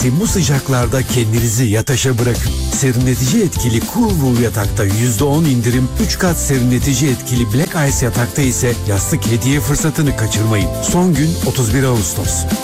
gecesi bu sıcaklarda kendinizi yataşa bırakın. Serinletici etkili Coolwool yatakta %10 indirim, 3 kat serinletici etkili Black Ice yatakta ise yastık hediye fırsatını kaçırmayın. Son gün 31 Ağustos.